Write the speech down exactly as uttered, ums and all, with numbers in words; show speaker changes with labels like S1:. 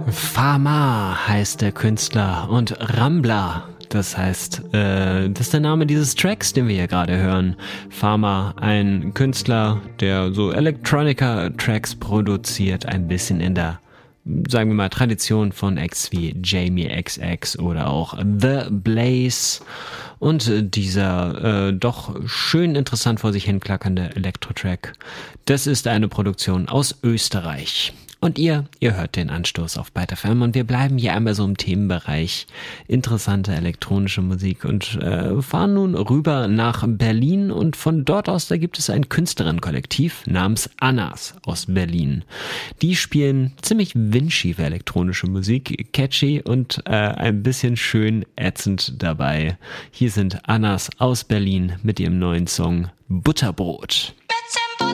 S1: Fama heißt der Künstler und Rambler, das heißt, äh, das ist der Name dieses Tracks, den wir hier gerade hören. Fama, ein Künstler, der so Electronica-Tracks produziert, ein bisschen in der, sagen wir mal, Tradition von Acts wie Jamie X X oder auch The Blaze. Und dieser äh, doch schön interessant vor sich hin klackernde Elektro-Track, das ist eine Produktion aus Österreich. Und ihr, ihr hört den Anstoß auf Byte F M und wir bleiben hier einmal so im Themenbereich interessante elektronische Musik und äh, fahren nun rüber nach Berlin und von dort aus, da gibt es ein Künstlerinnenkollektiv namens Annas aus Berlin. Die spielen ziemlich windschiefe elektronische Musik, catchy und äh, ein bisschen schön ätzend dabei. Hier sind Annas aus Berlin mit ihrem neuen Song Butterbrot.
S2: Bitte